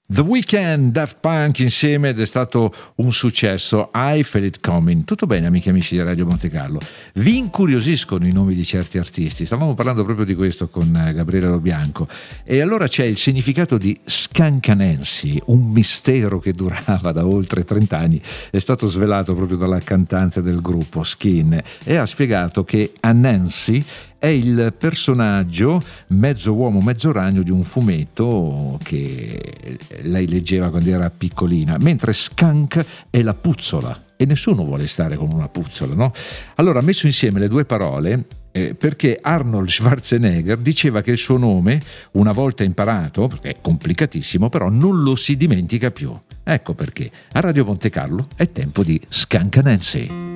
The Weeknd, Daft Punk insieme, ed è stato un successo. I Feel It Coming. Tutto bene, amiche e amici di Radio Monte Carlo? Vi incuriosiscono i nomi di certi artisti? Stavamo parlando proprio di questo con Gabriele Lo Bianco. E allora c'è il significato di Skunk Anansi, un mistero che durava da oltre 30 anni. È stato svelato proprio dalla cantante del gruppo, Skin, e ha spiegato che Anansi è il personaggio mezzo uomo mezzo ragno di un fumetto che lei leggeva quando era piccolina, mentre Skunk è la puzzola, e nessuno vuole stare con una puzzola, no? Allora ha messo insieme le due parole perché Arnold Schwarzenegger diceva che il suo nome, una volta imparato, perché è complicatissimo, però non lo si dimentica più. Ecco perché a Radio Monte Carlo è tempo di Skunk Anansi.